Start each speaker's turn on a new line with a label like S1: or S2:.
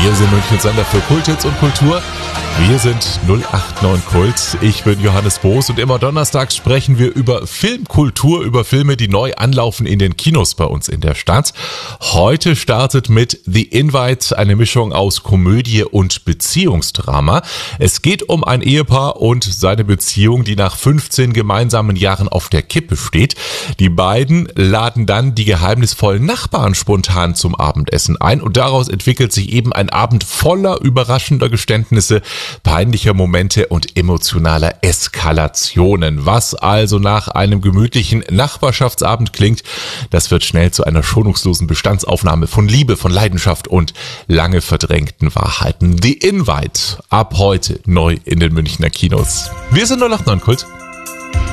S1: Wir sind Münchens Sender für Kulthits und Kultur. Wir sind 089 Kult. Ich bin Johannes Boos und immer donnerstags sprechen wir über Filmkultur, über Filme, die neu anlaufen in den Kinos bei uns in der Stadt. Heute startet mit The Invite eine Mischung aus Komödie und Beziehungsdrama. Es geht um ein Ehepaar und seine Beziehung, die nach 15 gemeinsamen Jahren auf der Kippe steht. Die beiden laden dann die geheimnisvollen Nachbarn spontan zum Abendessen ein und daraus entwickelt sich eben ein Abend voller überraschender Geständnisse, peinlicher Momente und emotionaler Eskalationen. Was also nach einem gemütlichen Nachbarschaftsabend klingt, das wird schnell zu einer schonungslosen Bestandsaufnahme von Liebe, von Leidenschaft und lange verdrängten Wahrheiten. The Invite, ab heute neu in den Münchner Kinos. Wir sind 089 Kult.